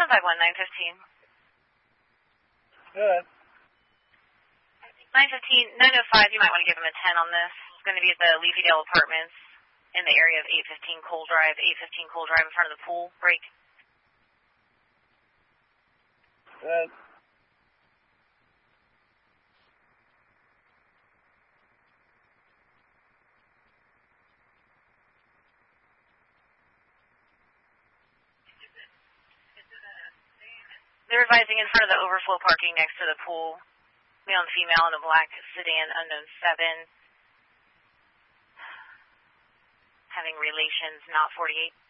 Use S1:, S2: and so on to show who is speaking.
S1: 915.
S2: Good.
S1: 915, 905, you might want to give him a 10 on this. It's going to be at the Leafydale Apartments in the area of 815 Cole Drive, 815 Cole Drive in front of the pool break.
S2: Good.
S1: They're advising in front of the overflow parking next to the pool. Male and female in a black sedan, unknown 7. Having relations, not 48.